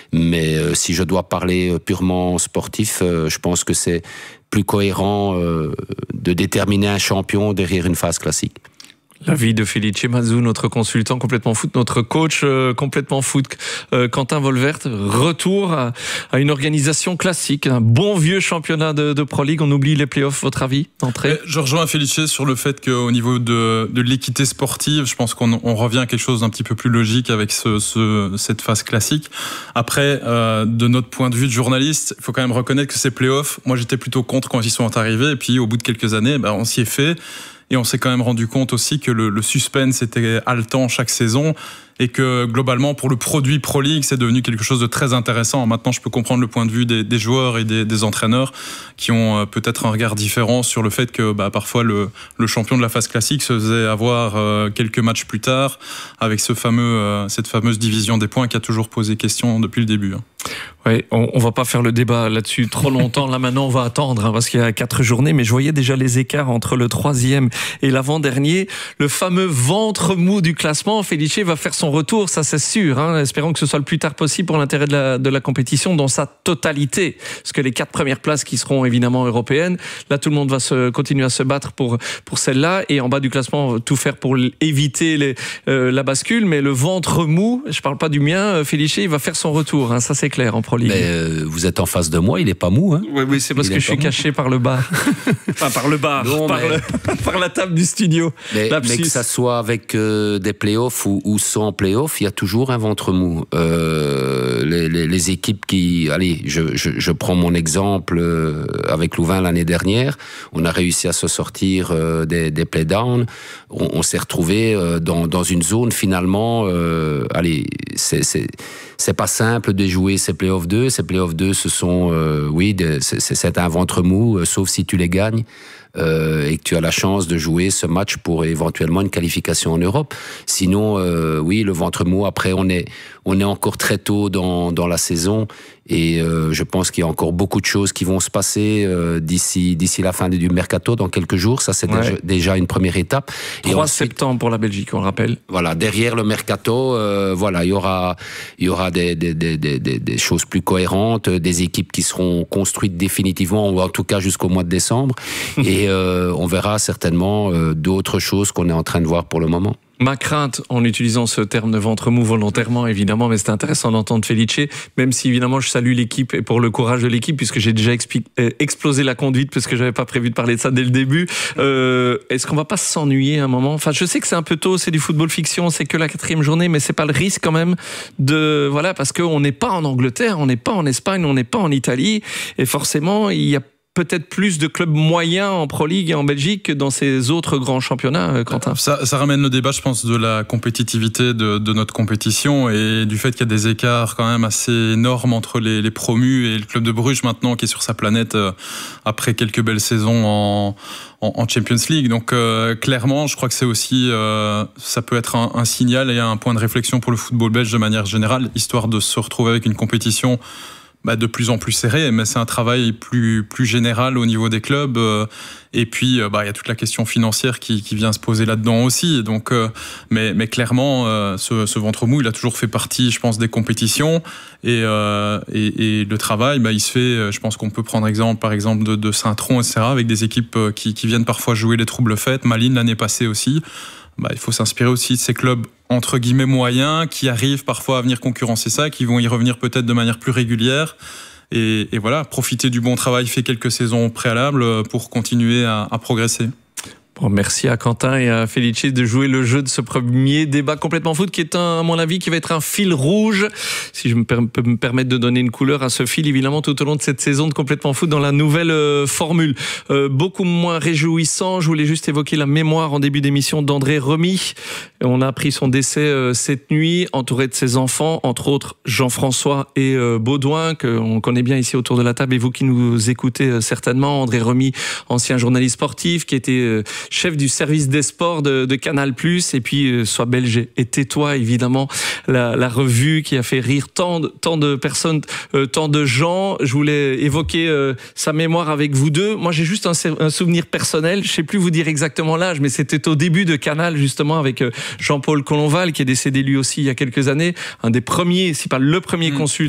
Mais si je dois parler purement sportif, je pense que c'est plus cohérent de déterminer un champion derrière une phase classique. L'avis de Felice Mazou, notre consultant complètement foot, notre coach complètement foot. Quentin Wolvert, retour à une organisation classique, un bon vieux championnat de Pro League. On oublie les playoffs, votre avis d'entrée? Je rejoins Felice sur le fait qu'au niveau de l'équité sportive, je pense qu'on revient à quelque chose d'un petit peu plus logique avec cette phase classique. Après, de notre point de vue de journaliste, il faut quand même reconnaître que ces playoffs, moi j'étais plutôt contre quand ils sont arrivés, et puis au bout de quelques années, on s'y est fait. Et on s'est quand même rendu compte aussi que le suspense était haletant chaque saison et que globalement pour le produit Pro League c'est devenu quelque chose de très intéressant. Maintenant je peux comprendre le point de vue des joueurs et des entraîneurs qui ont peut-être un regard différent sur le fait que parfois le champion de la phase classique se faisait avoir quelques matchs plus tard avec cette fameuse division des points qui a toujours posé question depuis le début. Oui, on va pas faire le débat là-dessus trop longtemps. Là maintenant, on va attendre parce qu'il y a 4 journées. Mais je voyais déjà les écarts entre le 3e et l'avant-dernier. Le fameux ventre mou du classement. Felice va faire son retour, ça c'est sûr. Espérons que ce soit le plus tard possible pour l'intérêt de la compétition dans sa totalité. Parce que les 4 premières places qui seront évidemment européennes, là tout le monde va continuer à se battre pour celle-là. Et en bas du classement, tout faire pour éviter la bascule. Mais le ventre mou, je parle pas du mien, Felice, il va faire son retour. Ça c'est clair en Pro League. Mais vous êtes en face de moi, il est pas mou. Oui, c'est parce que je suis caché par le bar. Enfin, par le bar, non, par la table du studio. Mais que ça soit avec des playoffs ou sans playoffs, il y a toujours un ventre mou. Les équipes qui... Allez, je prends mon exemple avec Louvain l'année dernière. On a réussi à se sortir des playdowns. On s'est retrouvé dans une zone finalement... allez, c'est pas simple de jouer ces playoffs 2. Ces playoffs 2, ce sont, c'est un ventre mou, sauf si tu les gagnes. Et que tu as la chance de jouer ce match pour éventuellement une qualification en Europe. Sinon, le ventre mou, après, on est encore très tôt dans la saison et je pense qu'il y a encore beaucoup de choses qui vont se passer d'ici la fin du mercato, dans quelques jours. Ça, c'est déjà une première étape. 3 septembre pour la Belgique, on le rappelle. Voilà, derrière le mercato, il y aura des choses plus cohérentes, des équipes qui seront construites définitivement, ou en tout cas jusqu'au mois de décembre. Et on verra certainement d'autres choses qu'on est en train de voir pour le moment. Ma crainte, en utilisant ce terme de ventre mou volontairement, évidemment, mais c'est intéressant d'entendre Felice, même si évidemment je salue l'équipe et pour le courage de l'équipe, puisque j'ai déjà explosé la conduite, parce que j'avais pas prévu de parler de ça dès le début. Est-ce qu'on va pas s'ennuyer à un moment? Enfin, je sais que c'est un peu tôt, c'est du football fiction, c'est que la 4e journée, mais c'est pas le risque quand même parce qu'on n'est pas en Angleterre, on n'est pas en Espagne, on n'est pas en Italie, et forcément, il y a peut-être plus de clubs moyens en Pro League et en Belgique que dans ces autres grands championnats, Quentin. Ça ramène le débat, je pense, de la compétitivité de notre compétition et du fait qu'il y a des écarts quand même assez énormes entre les promus et le club de Bruges maintenant qui est sur sa planète après quelques belles saisons en Champions League. Donc clairement, je crois que c'est aussi ça peut être un signal et un point de réflexion pour le football belge de manière générale, histoire de se retrouver avec une compétition de plus en plus serré, mais c'est un travail plus général au niveau des clubs. Et puis, il y a toute la question financière qui vient se poser là-dedans aussi. Donc, mais clairement, ce ventre mou, il a toujours fait partie, je pense, des compétitions. Et le travail, il se fait. Je pense qu'on peut prendre par exemple de Saint-Tron, etc., avec des équipes qui viennent parfois jouer les troubles fêtes. Malines l'année passée aussi. Il faut s'inspirer aussi de ces clubs entre guillemets moyens qui arrivent parfois à venir concurrencer ça, qui vont y revenir peut-être de manière plus régulière et voilà, profiter du bon travail fait quelques saisons préalables pour continuer à progresser. Bon, merci à Quentin et à Felice de jouer le jeu de ce premier débat complètement foot qui est à mon avis, qui va être un fil rouge, si je peux me permettre de donner une couleur à ce fil, évidemment, tout au long de cette saison de complètement foot dans la nouvelle formule. Beaucoup moins réjouissant, je voulais juste évoquer la mémoire en début d'émission d'André Remy. On a appris son décès cette nuit, entouré de ses enfants, entre autres Jean-François et Baudouin, qu'on connaît bien ici autour de la table, et vous qui nous écoutez certainement. André Remy, ancien journaliste sportif, qui était chef du service des sports de Canal+, et puis Sois belge et tais-toi, évidemment, la revue qui a fait rire tant de personnes, tant de gens. Je voulais évoquer sa mémoire avec vous deux. Moi, j'ai juste un souvenir personnel. Je sais plus vous dire exactement l'âge, mais c'était au début de Canal, justement, avec Jean-Paul Colonval, qui est décédé lui aussi il y a quelques années, un des premiers, si pas le premier consul